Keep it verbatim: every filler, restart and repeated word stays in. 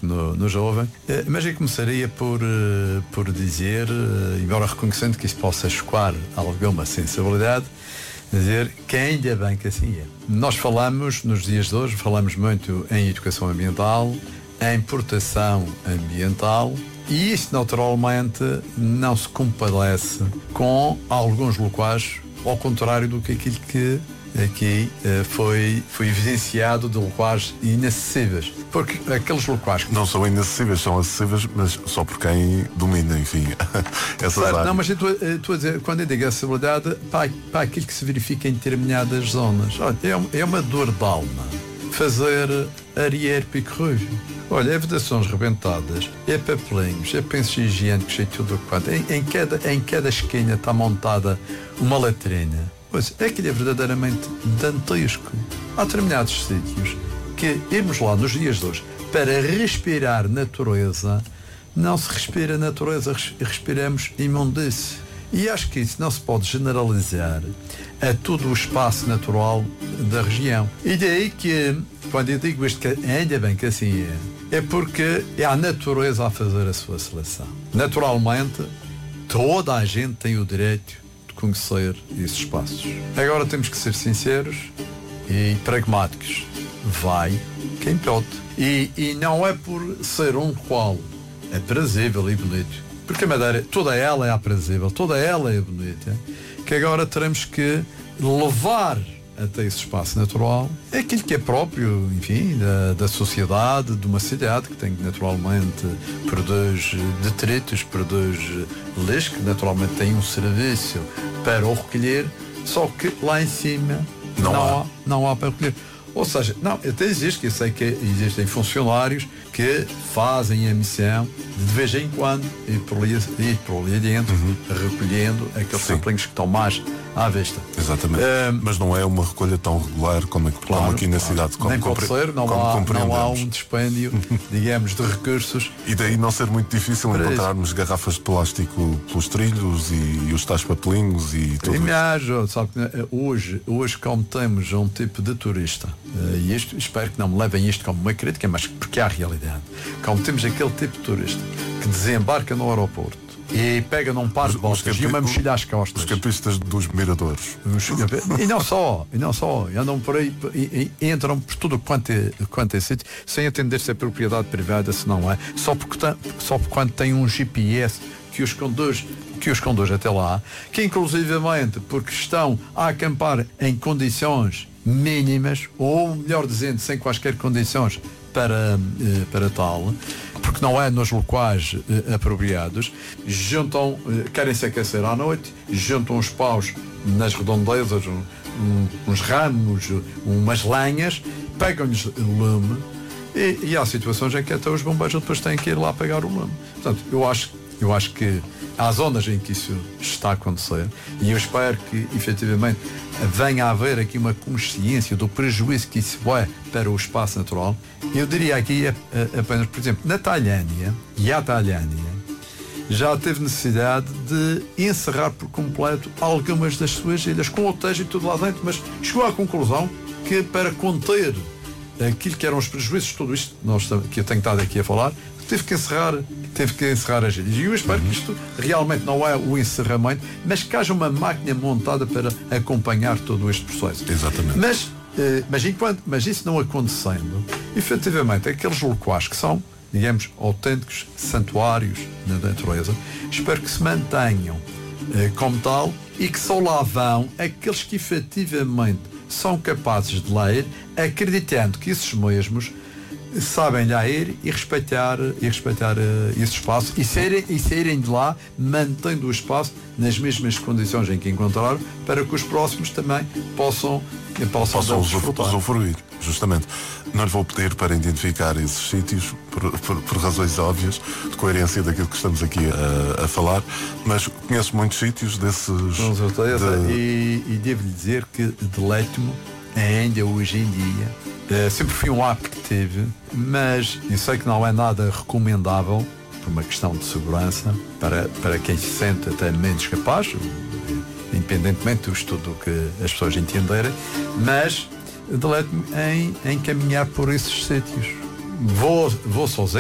que no, no jovem, uh, mas eu começaria por, uh, por dizer, uh, embora reconhecendo que isso possa chocar alguma sensibilidade, dizer que ainda bem que assim é. Nós falamos, nos dias de hoje, falamos muito em educação ambiental, em proteção ambiental, e isso naturalmente não se compadece com alguns locais, ao contrário do que aquilo que aqui uh, foi, foi evidenciado de locais inacessíveis. Porque aqueles locais que não são inacessíveis, são acessíveis, mas só por quem domina, enfim, essas claro, áreas. Não, mas eu estou a dizer, quando eu digo acessibilidade, para, para aquilo que se verifica em determinadas zonas. Olha, é, é uma dor de alma fazer Arier Picorrujo. Olha, é vedações rebentadas, é papelinhos, é pensos higiênicos, é tudo o quanto. Em, em, cada, em cada esquina está montada uma latrina. Pois, é que é verdadeiramente dantesco. Há determinados sítios que irmos lá nos dias de hoje para respirar natureza, não se respira natureza, respiramos imundície. E acho que isso não se pode generalizar a todo o espaço natural da região. E daí que, quando eu digo isto, que ainda bem que assim é, é porque é a natureza a fazer a sua seleção. Naturalmente, toda a gente tem o direito de conhecer esses espaços. Agora temos que ser sinceros e pragmáticos. Vai quem pode. E, e não é por ser um qual aprazível e bonito, porque a Madeira, toda ela é aprazível, toda ela é bonita, que agora teremos que levar até esse espaço natural aquilo que é próprio, enfim, da, da sociedade, de uma cidade que tem naturalmente, produz detritos, produz lixo, que naturalmente tem um serviço para o recolher, só que lá em cima não, não, há. Há, não há para recolher. Ou seja, não, até existe, que eu sei que existem funcionários que fazem a missão de, de vez em quando ir por ali, ir por ali dentro, uhum. recolhendo aqueles samplinhos que estão mais à vista. Exatamente. Um, Mas não é uma recolha tão regular como, como claro, aqui na claro. cidade. Como Nem pode ser, não há, não há um dispêndio, digamos, de recursos. E daí não ser muito difícil para encontrarmos isso. Garrafas de plástico pelos trilhos e, e os tais papelinhos e tudo isso. Aliás, sabe, hoje, hoje como temos um tipo de turista, e isto, espero que não me levem isto como uma crítica, mas porque há realidade, como temos aquele tipo de turista que desembarca no aeroporto e pega num par de botas e uma mochila às costas. Os campistas dos miradores. Os, e não só, e não só, andam por aí e, e entram por tudo quanto é, quanto é sítio, sem atender se é propriedade privada, se não é, só porque, só porque quando tem um G P S que os conduz, que os conduz até lá, que inclusivamente porque estão a acampar em condições mínimas, ou melhor dizendo, sem quaisquer condições para, para tal, porque não é nos locais eh, apropriados, juntam, eh, querem se aquecer à noite, juntam os paus nas redondezas, um, um, uns ramos, umas lenhas, pegam-lhes lume, e, e há situações em que até os bombeiros depois têm que ir lá pegar o lume. Portanto, eu acho, eu acho que há zonas em que isso está a acontecer, e eu espero que efetivamente venha a haver aqui uma consciência do prejuízo que isso é para o espaço natural. Eu diria aqui apenas, por exemplo, na Tailândia, e a Tailândia já teve necessidade de encerrar por completo algumas das suas ilhas, com hotéis e tudo lá dentro, mas chegou à conclusão que para conter aquilo que eram os prejuízos de tudo isto nós, que eu tenho estado aqui a falar, teve que encerrar, teve que encerrar as ilhas. E eu espero uhum. que isto realmente não é o encerramento, mas que haja uma máquina montada para acompanhar todo este processo. Exatamente. Mas, eh, mas, enquanto, mas isso não acontecendo, efetivamente, aqueles locais que são, digamos, autênticos santuários na natureza, espero que se mantenham eh, como tal e que só lá vão aqueles que efetivamente são capazes de lá ir, acreditando que esses mesmos sabem lá ir e respeitar, e respeitar uh, esse espaço e saírem, e saírem de lá mantendo o espaço nas mesmas condições em que encontraram, para que os próximos também possam possam, possam usufruir, justamente. Não lhe vou pedir para identificar esses sítios por, por, por razões óbvias de coerência daquilo que estamos aqui a, a falar, mas conheço muitos sítios desses. Com certeza, de... e, e devo-lhe dizer que deleito-me ainda hoje em dia. Uh, sempre fui um hábito que tive, mas eu sei que não é nada recomendável por uma questão de segurança para, para quem se sente até menos capaz, independentemente do estudo que as pessoas entenderem, mas deleito-me em, em caminhar por esses sítios. Vou, vou sozinho.